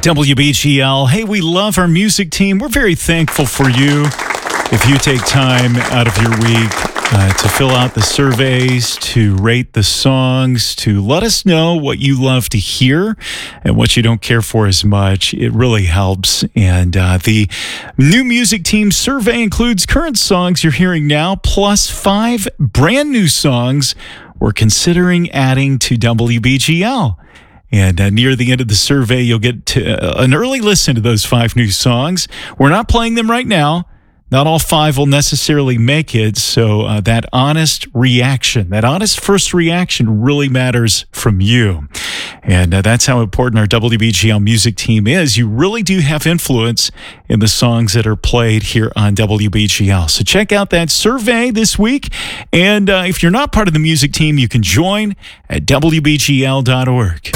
WBGL. Hey, we love our music team. We're very thankful for you. If you take time out of your week to fill out the surveys, to rate the songs, to let us know what you love to hear and what you don't care for as much, it really helps. And the new music team survey includes current songs you're hearing now, plus 5 brand new songs we're considering adding to WBGL. And near the end of the survey, you'll get an early listen to those 5 new songs. We're not playing them right now. Not all 5 will necessarily make it, so that honest reaction, that honest first reaction really matters from you. And that's how important our WBGL music team is. You really do have influence in the songs that are played here on WBGL. So check out that survey this week. And if you're not part of the music team, you can join at WBGL.org.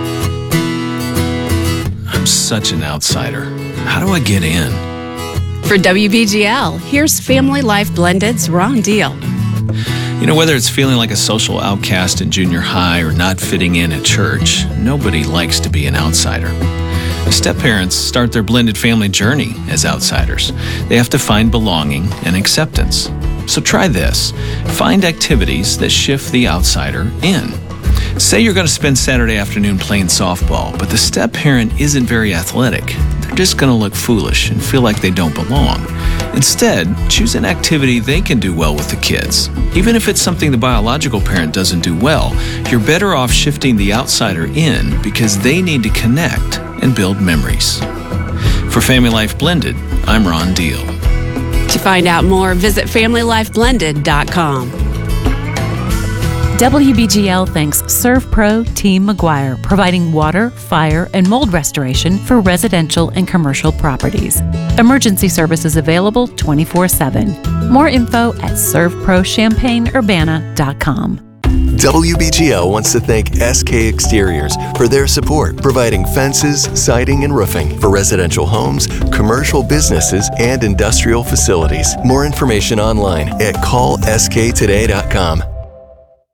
I'm such an outsider. How do I get in? For WBGL, here's Family Life Blended's Ron Deal. You know, whether it's feeling like a social outcast in junior high or not fitting in at church, nobody likes to be an outsider. Step-parents start their blended family journey as outsiders. They have to find belonging and acceptance. So try this. Find activities that shift the outsider in. Say you're going to spend Saturday afternoon playing softball, but the step-parent isn't very athletic. They're just going to look foolish and feel like they don't belong. Instead, choose an activity they can do well with the kids. Even if it's something the biological parent doesn't do well, you're better off shifting the outsider in because they need to connect and build memories. For Family Life Blended, I'm Ron Deal. To find out more, visit FamilyLifeBlended.com. WBGL thanks ServPro Team McGuire, providing water, fire, and mold restoration for residential and commercial properties. Emergency services available 24/7. More info at servprochampaignurbana.com. WBGL wants to thank SK Exteriors for their support, providing fences, siding, and roofing for residential homes, commercial businesses, and industrial facilities. More information online at callsktoday.com.